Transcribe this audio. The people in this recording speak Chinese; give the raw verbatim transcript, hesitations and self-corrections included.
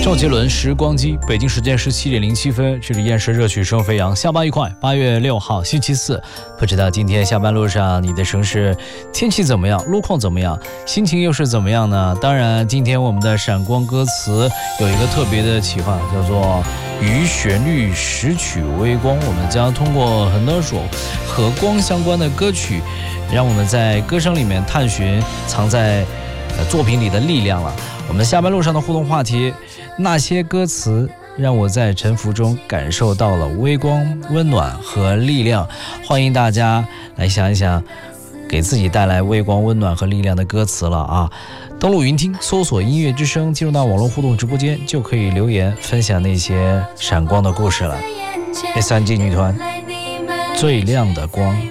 周杰伦《时光机》，北京时间十七点零七分，这里依然是热曲声飞扬，下班愉快。八月六号星期四，不知道今天下班路上你的城市天气怎么样，路况怎么样，心情又是怎么样呢？当然，今天我们的闪光歌词有一个特别的企划，叫做与旋律拾取微光。我们将通过很多首和光相关的歌曲，让我们在歌声里面探寻藏在呃作品里的力量了。我们下班路上的互动话题，那些歌词让我在沉浮中感受到了微光、温暖和力量。欢迎大家来想一想给自己带来微光、温暖和力量的歌词了啊！登录云听，搜索音乐之声，进入到网络互动直播间，就可以留言分享那些闪光的故事了。第三季女团最亮的光。